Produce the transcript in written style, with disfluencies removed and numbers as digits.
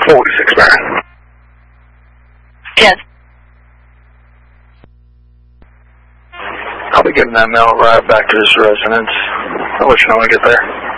46 Baron. Yes. I'll be getting that mail right back to this residence. I'll let you know when I get there.